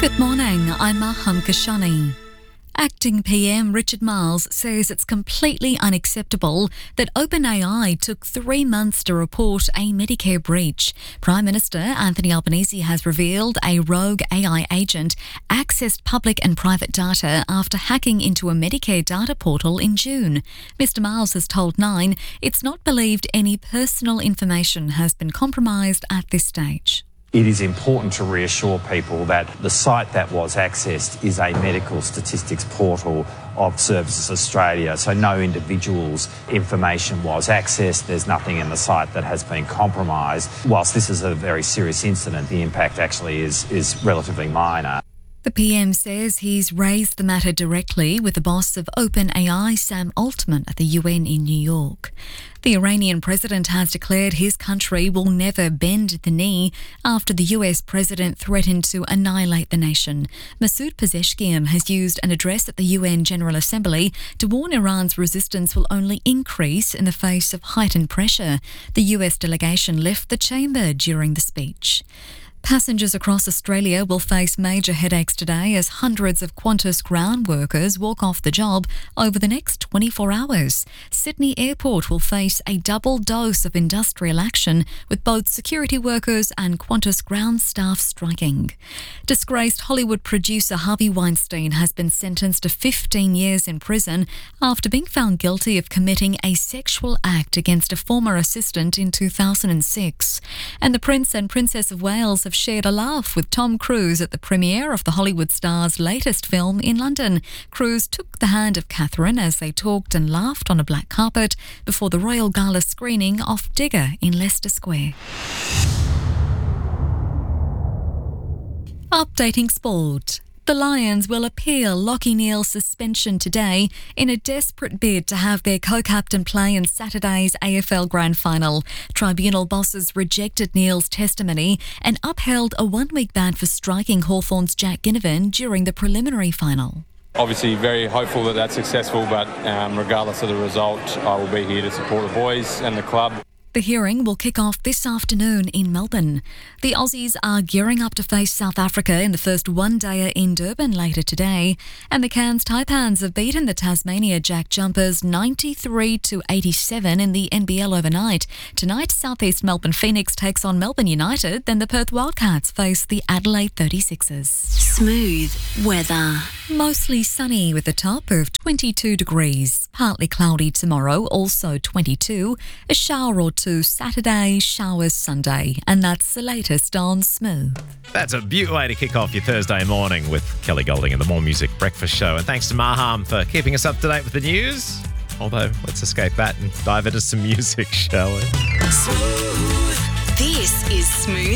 Good morning, I'm Maham Kashani. Acting PM Richard Marles says it's completely unacceptable that OpenAI took 3 months to report a Medicare breach. Prime Minister Anthony Albanese has revealed a rogue AI agent accessed public and private data after hacking into a Medicare data portal in June. Mr Marles has told Nine it's not believed any personal information has been compromised at this stage. It is important to reassure people that the site that was accessed is a medical statistics portal of Services Australia, so no individual's information was accessed. There's nothing in the site that has been compromised. Whilst this is a very serious incident, the impact actually is relatively minor. The PM says he's raised the matter directly with the boss of OpenAI, Sam Altman, at the UN in New York. The Iranian president has declared his country will never bend the knee after the US president threatened to annihilate the nation. Masoud Pezeshkian has used an address at the UN General Assembly to warn Iran's resistance will only increase in the face of heightened pressure. The US delegation left the chamber during the speech. Passengers across Australia will face major headaches today as hundreds of Qantas ground workers walk off the job over the next 24 hours. Sydney Airport will face a double dose of industrial action with both security workers and Qantas ground staff striking. Disgraced Hollywood producer Harvey Weinstein has been sentenced to 15 years in prison after being found guilty of committing a sexual act against a former assistant in 2006. And the Prince and Princess of Wales have shared a laugh with Tom Cruise at the premiere of the Hollywood star's latest film in London. Cruise took the hand of Catherine as they talked and laughed on a black carpet before the Royal Gala screening of Digger in Leicester Square. Updating sport. The Lions will appeal Lachie Neale's suspension today in a desperate bid to have their co-captain play in Saturday's AFL Grand Final. Tribunal bosses rejected Neale's testimony and upheld a 1-week ban for striking Hawthorn's Jack Ginnivan during the preliminary final. Obviously very hopeful that that's successful, but regardless of the result, I will be here to support the boys and the club. The hearing will kick off this afternoon in Melbourne. The Aussies are gearing up to face South Africa in the first one-dayer in Durban later today, and the Cairns Taipans have beaten the Tasmania Jack Jumpers 93-87 in the NBL overnight. Tonight, Southeast Melbourne Phoenix takes on Melbourne United, then the Perth Wildcats face the Adelaide 36ers. Smooth weather. Mostly sunny with a top of 22 degrees. Partly cloudy tomorrow, also 22. A shower or two Saturday, showers Sunday. And that's the latest on Smooth. That's a beautiful way to kick off your Thursday morning with Kelly Golding and the More Music Breakfast Show. And thanks to Maham for keeping us up to date with the news. Although, let's escape that and dive into some music, shall we? Smooth. This is Smooth